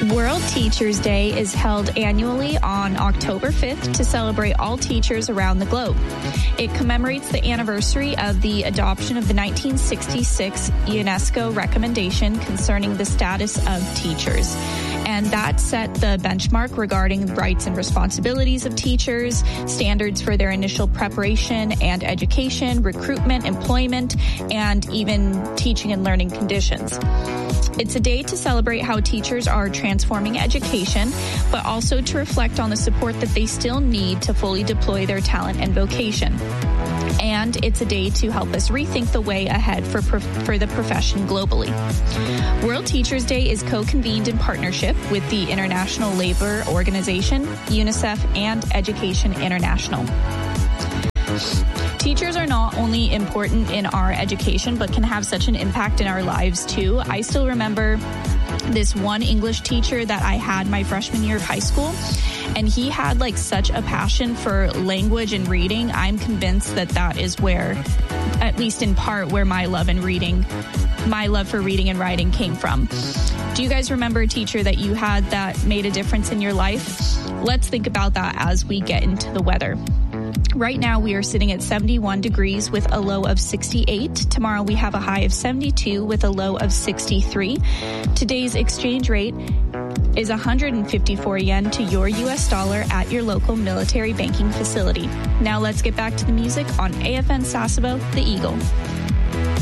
World Teachers Day is held annually on October 5th to celebrate all teachers around the globe. It commemorates the anniversary of the adoption of the 1966 UNESCO recommendation concerning the status of teachers. And that set the benchmark regarding rights and responsibilities of teachers, standards for their initial preparation and education, recruitment, employment, and even teaching and learning conditions. It's a day to celebrate how teachers are transforming education, but also to reflect on the support that they still need to fully deploy their talent and vocation. And it's a day to help us rethink the way ahead for the profession globally. World Teachers Day is co-convened in partnership with the International Labour Organization, UNICEF, and Education International. Teachers are not only important in our education, but can have such an impact in our lives too. I still remember this one English teacher that I had my freshman year of high school, and he had like such a passion for language and reading. I'm convinced that that is where, at least in part, where my love for reading and writing came from. Do you guys remember a teacher that you had that made a difference in your life? Let's think about that as we get into the weather. Right now, we are sitting at 71 degrees with a low of 68. Tomorrow, we have a high of 72 with a low of 63. Today's exchange rate is 154 yen to your U.S. dollar at your local military banking facility. Now let's get back to the music on AFN Sasebo, The Eagle.